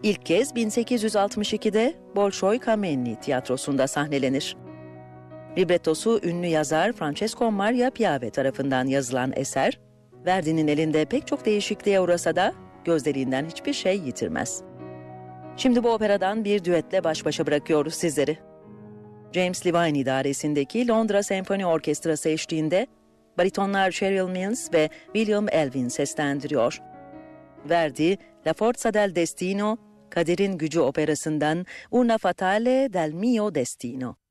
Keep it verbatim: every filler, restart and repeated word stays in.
İlk kez bin sekiz yüz altmış ikide Bolşoy Kamenni tiyatrosunda sahnelenir. Librettosu ünlü yazar Francesco Maria Piave tarafından yazılan eser, Verdi'nin elinde pek çok değişikliğe uğrasa da gözlerinden hiçbir şey yitirmez. Şimdi bu operadan bir düetle baş başa bırakıyoruz sizleri. James Levine idaresindeki Londra Senfoni Orkestrası eşliğinde baritonlar Cheryl Mills ve William Elvin seslendiriyor. Verdi, La Forza del Destino, Kaderin Gücü operasından Una Fatale del Mio Destino.